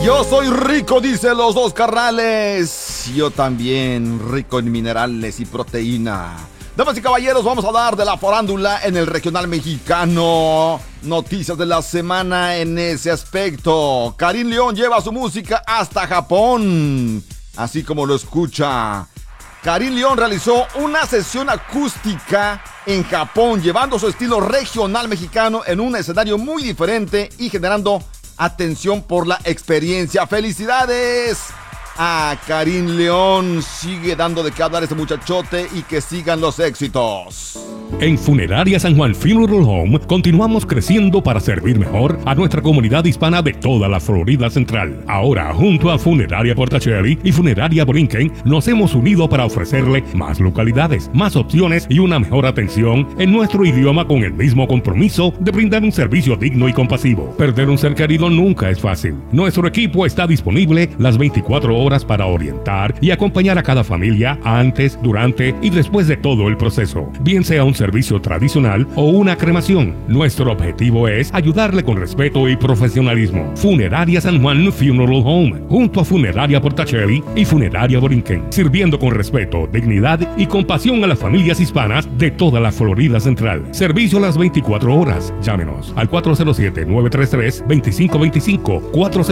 Yo soy rico, dice los dos carnales. Yo también, rico en minerales y proteína. Damas y caballeros, vamos a hablar de la farándula en el regional mexicano. Noticias de la semana en ese aspecto. Karim León lleva su música hasta Japón. Así como lo escucha. Karim León realizó una sesión acústica en Japón, llevando su estilo regional mexicano en un escenario muy diferente y generando atención por la experiencia. ¡Felicidades a Karim León! Sigue dando de qué hablar este muchachote y que sigan los éxitos. En Funeraria San Juan Funeral Home continuamos creciendo para servir mejor a nuestra comunidad hispana de toda la Florida Central. Ahora, junto a Funeraria Portacherry y Funeraria Borinquen, nos hemos unido para ofrecerle más localidades, más opciones y una mejor atención en nuestro idioma, con el mismo compromiso de brindar un servicio digno y compasivo. Perder un ser querido nunca es fácil. Nuestro equipo está disponible las 24 horas para orientar y acompañar a cada familia antes, durante y después de todo el proceso, bien sea un servicio tradicional o una cremación. Nuestro objetivo es ayudarle con respeto y profesionalismo. Funeraria San Juan Funeral Home, junto a Funeraria Portacherry y Funeraria Borinquen, sirviendo con respeto, dignidad y compasión a las familias hispanas de toda la Florida Central. Servicio a las 24 horas. Llámenos al 407-933-2525,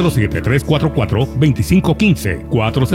407-344-2515,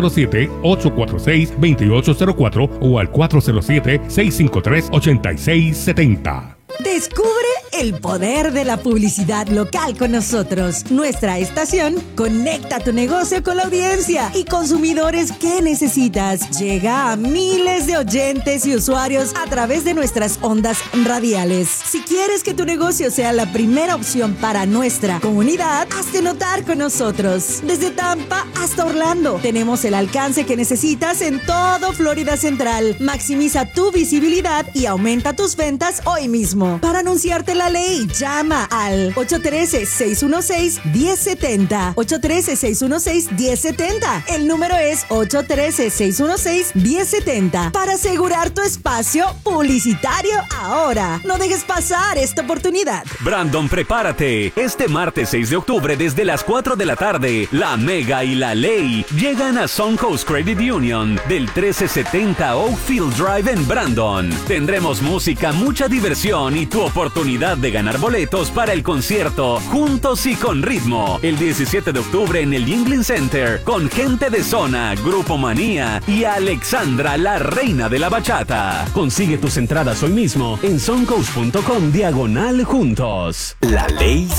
407-846-2804 o al 407-653-8670. Descubre el poder de la publicidad local con nosotros. Nuestra estación conecta tu negocio con la audiencia y consumidores que necesitas. Llega a miles de oyentes y usuarios a través de nuestras ondas radiales. Si quieres que tu negocio sea la primera opción para nuestra comunidad, hazte notar con nosotros. Desde Tampa hasta Orlando, tenemos el alcance que necesitas en todo Florida Central. Maximiza tu visibilidad y aumenta tus ventas hoy mismo. Para anunciarte la ley, llama al 813-616-1070. 813-616-1070. El número es 813-616-1070. Para asegurar tu espacio publicitario ahora. No dejes pasar esta oportunidad. Brandon, prepárate. Este martes 6 de octubre desde las 4 de la tarde, La Mega y la Ley llegan a Suncoast Credit Union del 1370 Oakfield Drive en Brandon. Tendremos música, mucha diversión y tu oportunidad de ganar boletos para el concierto Juntos y con Ritmo el 17 de octubre en el Yingling Center con Gente de Zona, Grupo Manía y Alexandra, la reina de la bachata. Consigue tus entradas hoy mismo en suncoast.com/juntos. La ley